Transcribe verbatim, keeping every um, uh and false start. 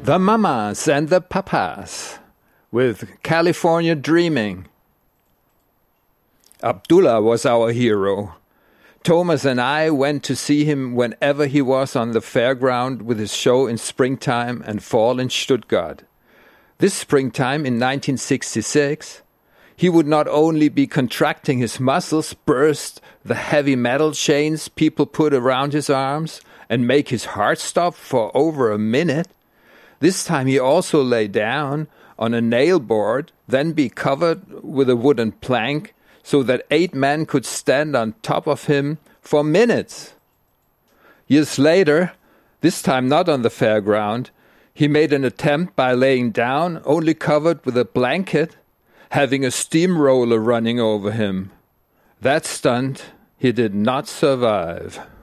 The Mamas and the Papas with California Dreaming. Abdullah was our hero. Thomas and I went to see him whenever he was on the fairground with his show in springtime and fall in Stuttgart. This springtime in nineteen sixty-six, he would not only be contracting his muscles, burst the heavy metal chains people put around his arms, and make his heart stop for over a minute. This time he also lay down on a nail board, then be covered with a wooden plank, so that eight men could stand on top of him for minutes. Years later, this time not on the fairground, he made an attempt by laying down, only covered with a blanket, having a steamroller running over him. That stunt he did not survive.